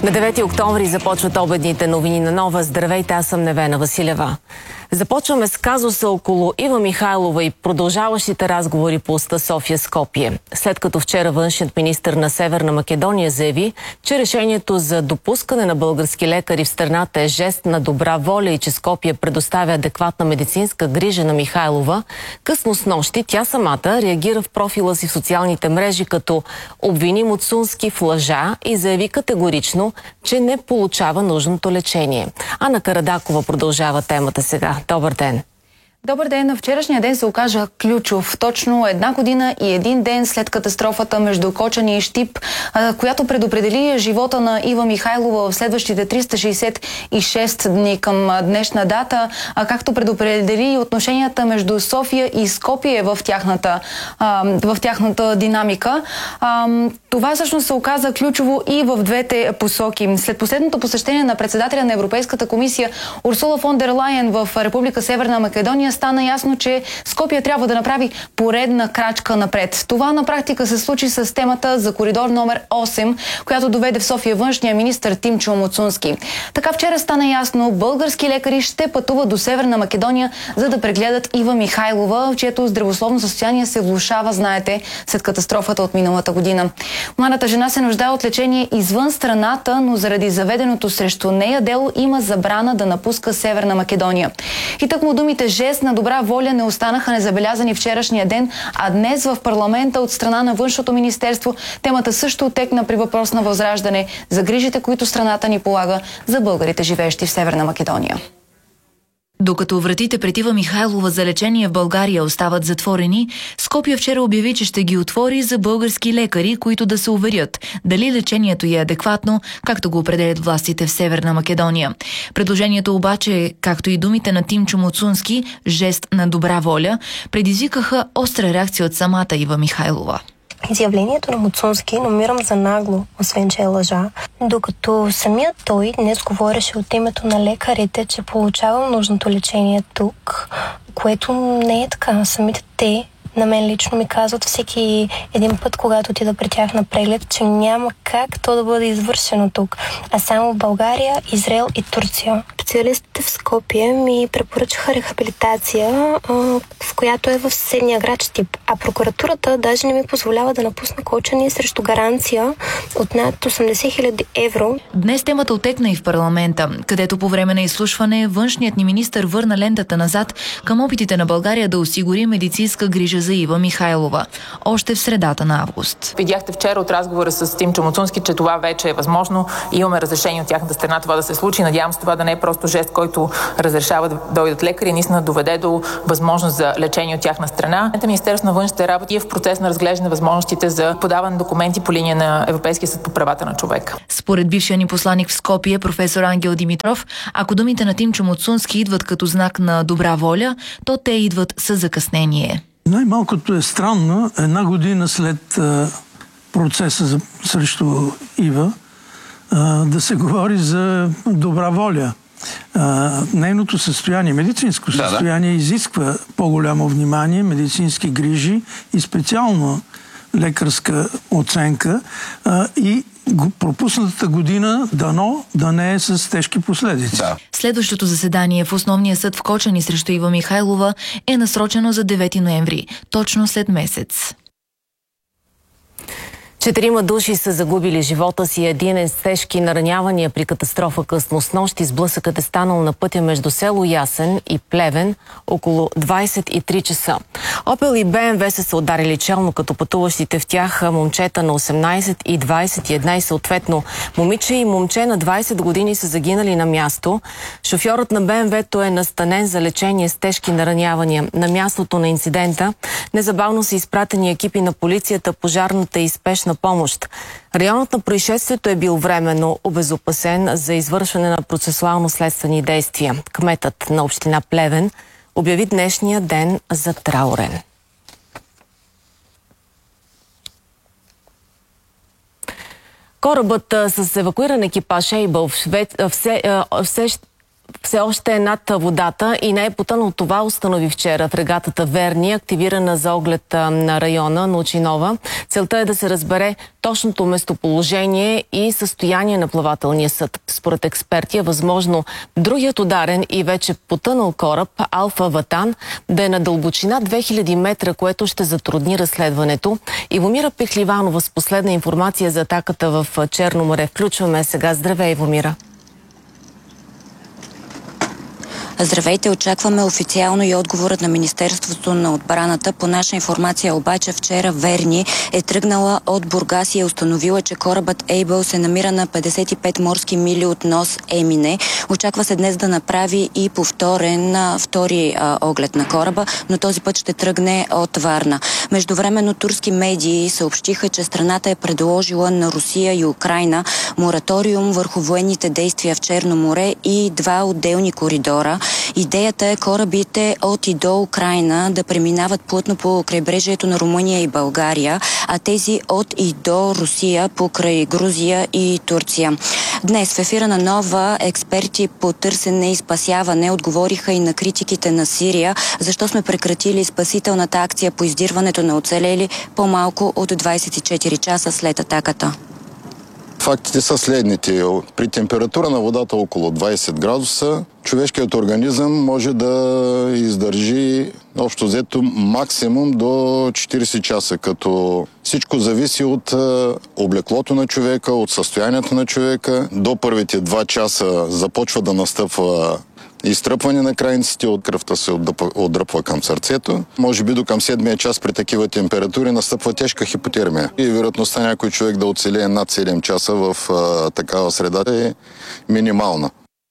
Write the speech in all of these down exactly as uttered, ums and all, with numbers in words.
На девети октомври започват обедните новини на Нова. Здравейте, аз съм Невена Василева. Започваме с казуса около Ива Михайлова и продължаващите разговори по оста София-Скопие. След като вчера външният министър на Северна Македония заяви, че решението за допускане на български лекари в страната е жест на добра воля и че Скопие предоставя адекватна медицинска грижа на Михайлова, късно снощи тя самата реагира в профила си в социалните мрежи, като обвини Муцунски в лъжа и заяви категорично, че не получава нужното лечение. Ана Карадакова продължава темата сега. Добър ден! Добър ден! Вчерашния ден се окажа ключов. Точно една година и един ден след катастрофата между Кочани и Щип, която предопредели живота на Ива Михайлова в следващите триста шейсет и шест дни към днешна дата, както предопредели и отношенията между София и Скопие в тяхната, в тяхната динамика. Това всъщност се оказа ключово и в двете посоки. След последното посещение на председателя на Европейската комисия Урсула фон дер Лайен в Република Северна Македония стана ясно, че Скопие трябва да направи поредна крачка напред. Това на практика се случи с темата за коридор номер осем, която доведе в София външния министър Тимчо Муцунски. Така вчера стана ясно, български лекари ще пътуват до Северна Македония, за да прегледат Ива Михайлова, чието здравословно състояние се влошава, знаете, след катастрофата от миналата година. Младата жена се нуждае от лечение извън страната, но заради заведеното срещу нея дело има забрана да напуска Северна Македония. И тъкмо думите жест на добра воля не останаха незабелязани вчерашния ден, а днес в парламента от страна на Външното министерство темата също отекна при въпрос на Възраждане за грижите, които страната ни полага за българите, живеещи в Северна Македония. Докато вратите пред Ива Михайлова за лечение в България остават затворени, Скопие вчера обяви, че ще ги отвори за български лекари, които да се уверят дали лечението е адекватно, както го определят властите в Северна Македония. Предложението обаче, както и думите на Тимчо Муцунски, жест на добра воля, предизвикаха остра реакция от самата Ива Михайлова. Изявлението на Муцунски намирам за нагло, освен че е лъжа, докато самият той днес говореше от името на лекарите, че получавам нужното лечение тук, което не е така. Самите те на мен лично ми казват всеки един път, когато отида при тях на преглед, че няма как то да бъде извършено тук, а само в България, Израел и Турция. Специалистите в Скопие ми препоръчаха рехабилитация, в която е в съседния град Щип, а прокуратурата даже не ми позволява да напусна Кочани срещу гаранция от над осемдесет хиляди евро. Днес темата отекна и в парламента, където по време на изслушване външният ни министър върна лентата назад към опитите на България да осигури медицинска грижа за Ива Михайлова, още в средата на август. Видяхте вчера от разговора с Тимчо Муцунски, че това вече е възможно. Имаме разрешение от тяхната страна това да се случи. Надявам се това да не е просто жест, който разрешава да дойдат лекари, наистина доведе до възможност за лечение от тяхна страна. Министерството на външните работи е в процес на разглеждане на възможностите за подаване на документи по линия на Европейския съд по правата на човека. Според бившия ни посланик в Скопие, професор Ангел Димитров, ако думите на Тимчо Муцунски идват като знак на добра воля, то те идват с закъснение. Най-малкото е странно, една година след а, процеса за, срещу Ива, а, да се говори за добра воля. А, нейното състояние, медицинско състояние, да, да. изисква по-голямо внимание, медицински грижи и специално лекарска оценка а, и пропуснатата година дано да не е с тежки последици. Да. Следващото заседание в Основния съд в Кочани срещу Ива Михайлова е насрочено за девети ноември, точно след месец. Четирима души са загубили живота си, един е с тежки наранявания при катастрофа късно снощи. Сблъсъкът е станал на пътя между село Ясен и Плевен около двайсет и три часа. Опел и Б М В са се ударили челно, като пътуващите в тях момчета на осемнайсет и двайсет и една и съответно момиче и момче на двайсет години са загинали на място. Шофьорът на Б М В-то е настанен за лечение с тежки наранявания. На мястото на инцидента незабавно са изпратени екипи на полицията, пожарната и спешна помощ. Районът на происшествието е бил временно обезопасен за извършване на процесуално-следствени действия. Кметът на община Плевен обяви днешния ден за траурен. Корабът с евакуиран екипаж Ейбъл в, Шве... в, Се... в, Се... все още е над водата и не е потънал. Това установи вчера фрегатата Верни, активирана за оглед на района Научинова. Целта е да се разбере точното местоположение и състояние на плавателния съд. Според експерти е възможно другият ударен и вече потънал кораб Алфа Ватан да е на дълбочина две хиляди метра, което ще затрудни разследването. Ивомира Пехливанова с последна информация за атаката в Черно море. Включваме сега. Здравей, Ивомира. Здравейте, очакваме официално и отговорът на Министерството на отбраната. По наша информация обаче вчера Верни е тръгнала от Бургас и е установила, че корабът Ейбъл се намира на петдесет и пет морски мили от нос Емине. Очаква се днес да направи и повторен втори а, оглед на кораба, но този път ще тръгне от Варна. Междувременно турски медии съобщиха, че страната е предложила на Русия и Украйна мораториум върху военните действия в Черно море и два отделни коридора. Идеята е корабите от и до Украйна да преминават плътно по крайбрежието на Румъния и България, а тези от и до Русия покрай Грузия и Турция. Днес в ефира на Нова експерти по търсене и спасяване отговориха и на критиките на Сирия, защо сме прекратили спасителната акция по издирването на оцелели по-малко от двадесет и четири часа след атаката. Фактите са следните. При температура на водата около двадесет градуса, човешкият организъм може да издържи общо взето максимум до четиридесет часа, като всичко зависи от облеклото на човека, от състоянието на човека. До първите два часа започва да настъпва изтръпване на крайниците, от кръвта се отдръпва към сърцето. Може би до към седмия час при такива температури настъпва тежка хипотермия. И вероятността някой човек да оцелее над седем часа в а, такава среда е минимална.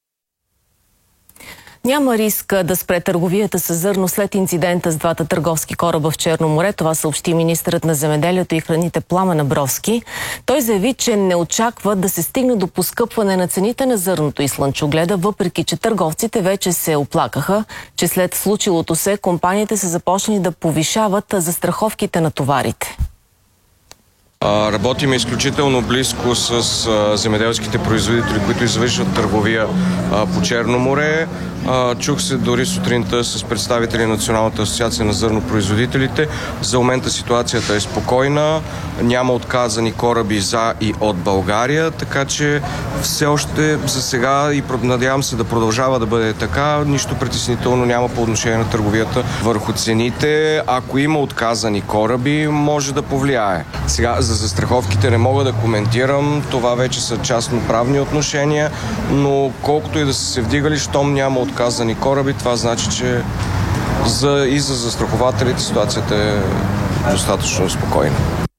Няма риск да спре търговията с зърно след инцидента с двата търговски кораба в Черно море. Това съобщи министърът на земеделието и храните Пламен Абровски. Той заяви, че не очаква да се стигне до поскъпване на цените на зърното и слънчогледа, въпреки че търговците вече се оплакаха, че след случилото се компаниите са започнали да повишават застраховките на товарите. Работим изключително близко с земеделските производители, които извършват търговия по Черно море. Чух се дори сутринта с представители на Националната асоциация на зърнопроизводителите. За момента ситуацията е спокойна, няма отказани кораби за и от България, така че все още за сега и надявам се да продължава да бъде така. Нищо притеснително няма по отношение на търговията върху цените. Ако има отказани кораби, може да повлияе. Сега за застраховките не мога да коментирам, това вече са частноправни отношения, но колкото и да са се вдигали, щом няма отказани кораби, това значи, че за, и за застрахователите ситуацията е достатъчно спокойна.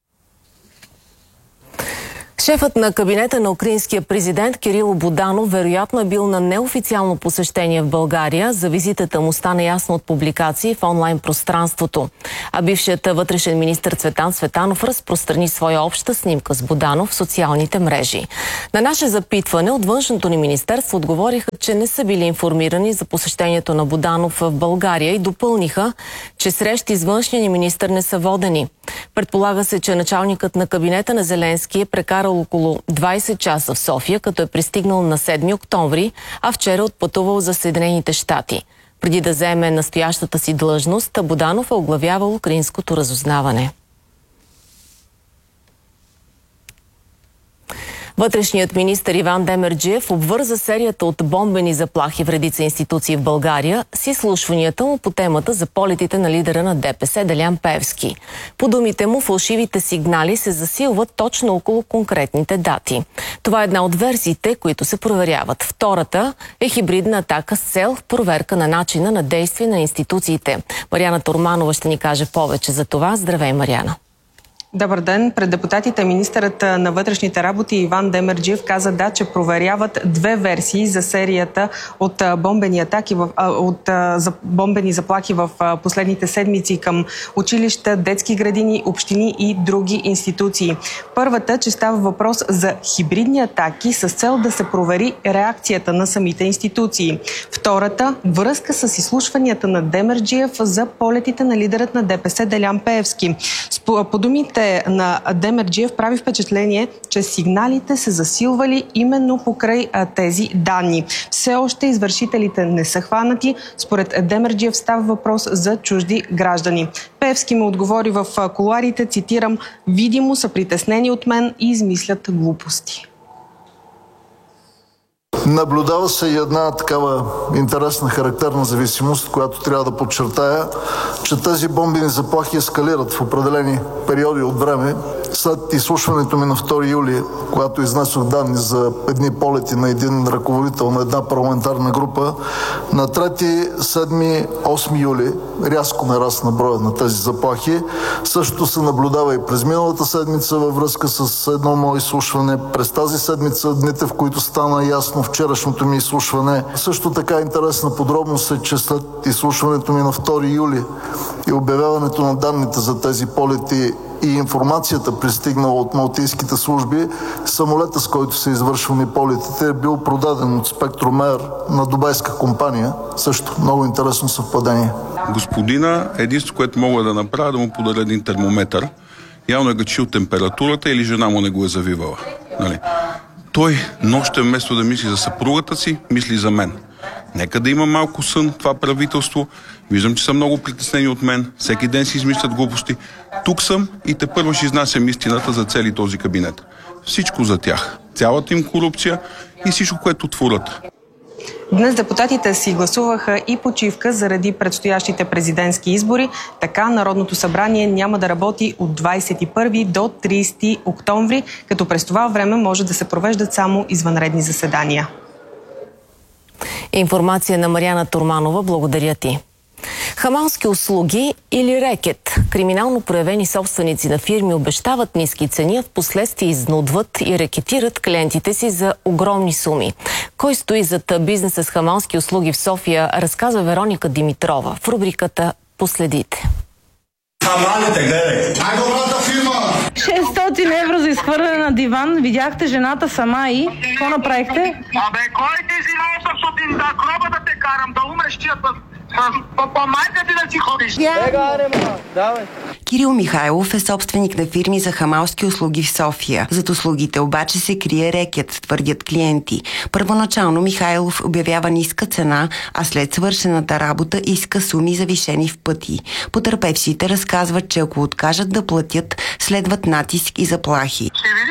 Шефът на кабинета на украинския президент Кирило Буданов вероятно е бил на неофициално посещение в България. За визитата му стана ясно от публикации в онлайн пространството. А бившият вътрешен министър Цветан Цветанов разпространи своя обща снимка с Буданов в социалните мрежи. На наше запитване от външното ни министерство отговориха, че не са били информирани за посещението на Буданов в България и допълниха, че срещи с външния ни министър не са водени. Предполага се, че началникът на кабинета на Зеленски е прекарал около двадесет часа в София, като е пристигнал на седми октомври, а вчера отпътувал за Съединените щати. Преди да заеме настоящата си длъжност, Буданов е оглавявал украинското разузнаване. Вътрешният министър Иван Демерджиев обвърза серията от бомбени заплахи в редица институции в България с изслушванията му по темата за полетите на лидера на ДПС Делян Пеевски. По думите му, фалшивите сигнали се засилват точно около конкретните дати. Това е една от версиите, които се проверяват. Втората е хибридна атака с цел проверка на начина на действие на институциите. Мариана Торманова ще ни каже повече за това. Здравей, Мариана! Добър ден. Пред депутатите министърът на вътрешните работи Иван Демерджиев каза да, че проверяват две версии за серията от бомбени атаки, в, от за бомбени заплахи в последните седмици към училища, детски градини, общини и други институции. Първата, че става въпрос за хибридни атаки с цел да се провери реакцията на самите институции. Втората, връзка с изслушванията на Демерджиев за полетите на лидерът на ДПС Делян Пеевски. По думите съпругите на Демерджиев прави впечатление, че сигналите се засилвали именно покрай тези данни. Все още извършителите не са хванати. Според Демерджиев става въпрос за чужди граждани. Пеевски му отговори в кулоарите, цитирам: "Видимо са притеснени от мен и измислят глупости." Наблюдава се и една такава интересна характерна зависимост, която трябва да подчертая, че тези бомбени заплахи ескалират в определени периоди от време. След изслушването ми на втори юли, когато изнесох данни за едни полети на един ръководител на една парламентарна група, на трети, седми, осми юли рязко нарасна броя на тези заплахи. Същото се наблюдава и през миналата седмица във връзка с едно мое изслушване. През тази седмица, дните, в които стана ясно вчерашното ми изслушване. Също така интересна подробност е, че след изслушването ми на втори юли и обявяването на данните за тези полети и информацията, пристигнала от малтийските служби, самолета, с който са извършвани полетите, е бил продаден от Spectrum Air на дубайска компания. Също много интересно съвпадение. Господина, единството, което мога да направя, да му подаря един термометър. Явно е гачил температурата или жена му не го е завивала. Нали? Той нощем, вместо да мисли за съпругата си, мисли за мен. Нека да има малко сън това правителство. Виждам, че са много притеснени от мен. Всеки ден си измислят глупости. Тук съм и тепърва ще изнасям истината за цели този кабинет. Всичко за тях. Цялата им корупция и всичко, което творят. Днес депутатите си гласуваха и почивка заради предстоящите президентски избори. Така Народното събрание няма да работи от двадесет и първи до тридесети октомври, като през това време може да се провеждат само извънредни заседания. Информация на Мариана Турманова. Благодаря ти. Хамалски услуги или рекет. Криминално проявени собственици на фирми обещават ниски цени, а в последствие изнудват и рекетират клиентите си за огромни суми. Кой стои зад бизнеса с хамалски услуги в София, разказва Вероника Димитрова в рубриката "Последите". Хамалите, гледай! Най-добрата фирма! шестстотин евро за изхвърляне на диван. Видяхте жената сама и... Какво направихте? Абе, кой ти си на осемстотин да гроба да те карам, да умреш тия с... По майка ти да си ходиш. Давай. Кирил Михайлов е собственик на фирми за хамалски услуги в София. Зад услугите обаче се крие рекет, твърдят клиенти. Първоначално Михайлов обявява ниска цена, а след свършената работа иска суми завишени в пъти. Потърпевшите разказват, че ако откажат да платят, следват натиск и заплахи.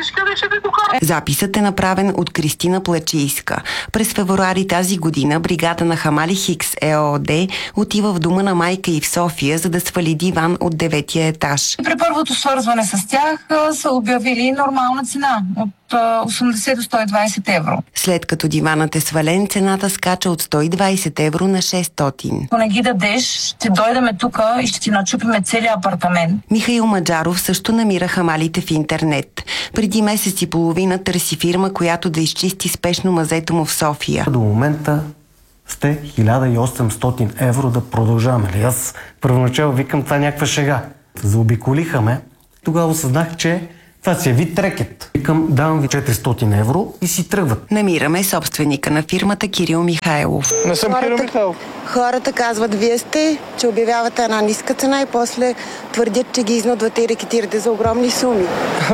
Записът е направен от Кристина Плачийска. През февруари тази година бригада на Хамали Хикс ЕООД отива в дома на майка и в София, за да свали диван от деветия етаж. При първото свързване с тях са обявили нормална цена от осемдесет до сто и двадесет евро. След като диванът е свален, цената скача от сто и двадесет евро на шестстотин. Ако не ги дадеш, ще дойдеме тук и ще ти начупиме целия апартамент. Михаил Маджаров също намира хамалите в интернет. Преди месец и половина търси фирма, която да изчисти спешно мазето му в София. До момента сте хиляда и осемстотин евро да продължаваме ли? Аз първоначално викам, това е някаква шега. Заобиколиха ме. Тогава осъзнах, че това си е вид рекет. Викам, давам ви четиристотин евро и си тръгват. Намираме собственика на фирмата Кирил Михайлов. Не съм Кирил Михайлов. Хората казват, вие сте, че обявявате една ниска цена и после твърдят, че ги изнудвате и рекетирате за огромни суми.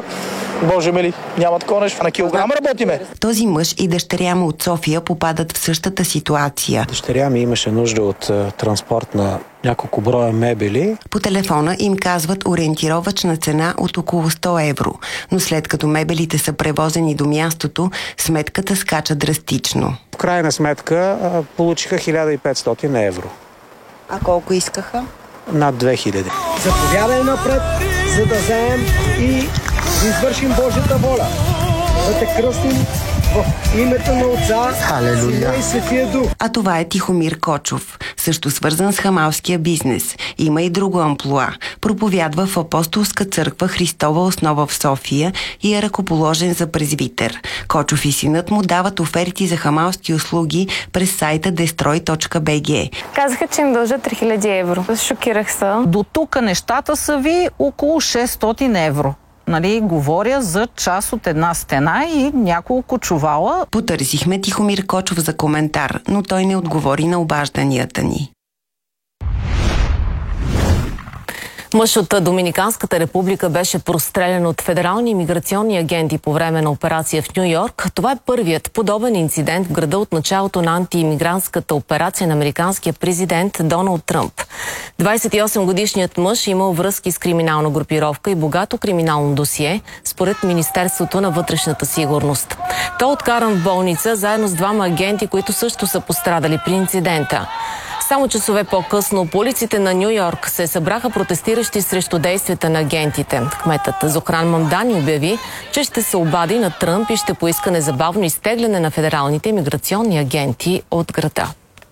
Боже мили, няма такова нещо. На килограм работиме. Този мъж и дъщеря му от София попадат в същата ситуация. Дъщеря ми имаше нужда от uh, транспорт на няколко броя мебели. По телефона им казват ориентировъчна цена от около сто евро. Но след като мебелите са превозени до мястото, сметката скача драстично. В крайна сметка uh, получиха хиляда и петстотин евро. А колко искаха? Над две хиляди. Заповядай напред, за да вземем и извършим Божията воля. Да те кръстим в името на Отца, Сина и Светия Дух. А това е Тихомир Кочов, също свързан с хамалския бизнес. Има и друго амплоа. Проповядва в Апостолска църква Христова основа в София и е ръкоположен за презвитер. Кочов и синът му дават оферти за хамалски услуги през сайта дестрой точка би джи. Казаха, че им дължат три хиляди евро. Шокирах се. До тук нещата са ви около шестстотин евро. Нали, говоря за част от една стена и няколко чувала. Потърсихме Тихомир Кочов за коментар, но той не отговори на обажданията ни. Мъж от Доминиканската република беше прострелян от федерални имиграционни агенти по време на операция в Ню Йорк. Това е първият подобен инцидент в града от началото на антиимигрантската операция на американския президент Доналд Тръмп. двадесет и осем годишният мъж имал връзки с криминална групировка и богато криминално досие, според Министерството на вътрешната сигурност. Той е откаран в болница заедно с двама агенти, които също са пострадали при инцидента. Само часове по-късно по улиците на Ню Йорк се събраха протестиращи срещу действията на агентите. Кметът Зохран Мамдани обяви, че ще се обади на Тръмп и ще поиска незабавно изтегляне на федералните имиграционни агенти от града.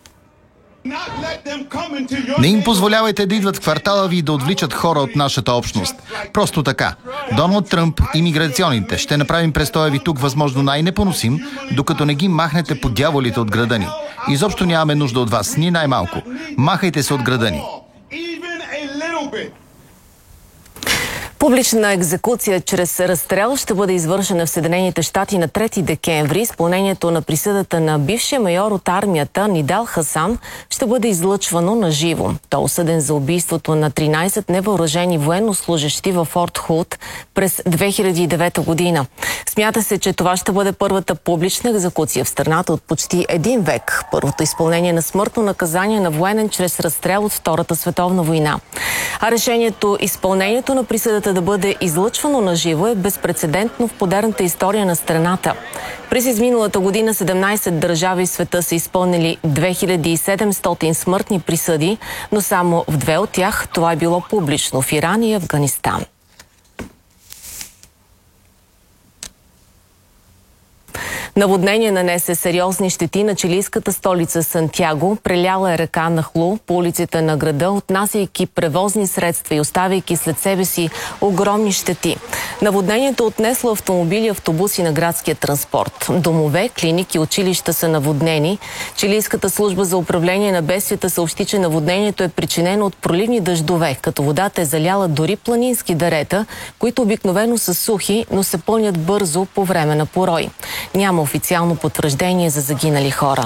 Не им позволявайте да идват в квартала ви и да отвличат хора от нашата общност. Просто така. Доналд Тръмп и миграционните ще направим престоя ви тук възможно най-непоносим, докато не ги махнете по дяволите от града ни. Изобщо нямаме нужда от вас, ни най-малко. Махайте се от града ни. Публична екзекуция чрез разстрел ще бъде извършена в Съединените щати на трети декември. Изпълнението на присъдата на бившия майор от армията Нидал Хасан ще бъде излъчвано на живо. Той е осъден за убийството на тринадесет невъоръжени военнослужещи във Форт Худ през две хиляди и девета година. Смята се, че това ще бъде първата публична екзекуция в страната от почти един век. Първото изпълнение на смъртно наказание на военен чрез разстрел от Втората световна война. А решението изпълнението на присъдата да бъде излъчвано на живо е безпрецедентно в модерната история на страната. През изминалата година седемнадесет държави в света са изпълнили две хиляди и седемстотин смъртни присъди, но само в две от тях това е било публично – в Иран и Афганистан. Наводнение нанесе сериозни щети на чилийската столица Сантяго. Преляла е река Нахлу по улиците на града, отнасяйки превозни средства и оставяйки след себе си огромни щети. Наводнението отнесло автомобили и автобуси на градския транспорт. Домове, клиники, училища са наводнени. Чилийската служба за управление на бедствията съобщи, че наводнението е причинено от проливни дъждове, като водата е заляла дори планински дерета, които обикновено са сухи, но се пълнят бързо по време на порой. Няма официално потвърждение за загинали хора.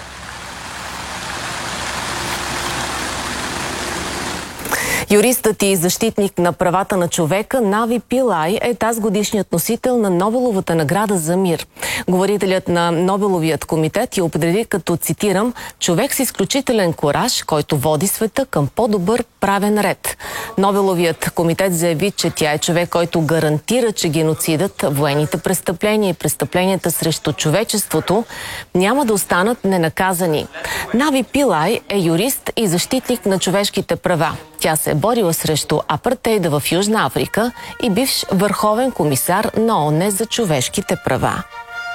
Юристът и защитник на правата на човека Нави Пилай е тази годишният носител на Нобеловата награда за мир. Говорителят на Нобеловият комитет я определи като, цитирам, човек с изключителен кураж, който води света към по-добър правен ред. Нобеловият комитет заяви, че тя е човек, който гарантира, че геноцидът, военните престъпления и престъпленията срещу човечеството няма да останат ненаказани. Нави Пилай е юрист и защитник на човешките права. Тя се е борила срещу апартейда в Южна Африка и бивш върховен комисар на О О Н за човешките права.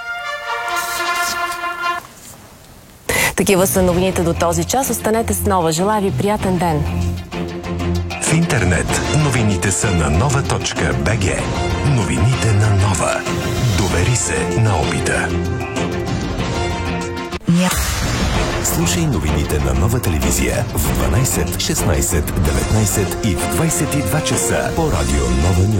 Такива са новините до този час. Останете с Нова. Желая ви приятен ден. В интернет новините са на нова точка бе же. Новините на Нова. Довери се на опита. Слушай новините на Нова телевизия в дванадесет, шестнадесет, деветнадесет и в двадесет и два часа по радио Нова Нюз.